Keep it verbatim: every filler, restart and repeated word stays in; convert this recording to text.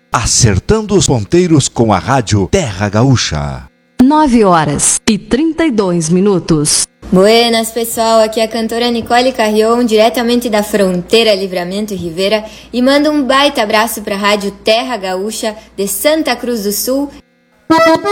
Acertando os ponteiros com a rádio Terra Gaúcha. nove horas e trinta e dois minutos. Buenas, pessoal, aqui é a cantora Nicole Carrion, diretamente da fronteira Livramento e Rivera, e mando um baita abraço para a rádio Terra Gaúcha de Santa Cruz do Sul.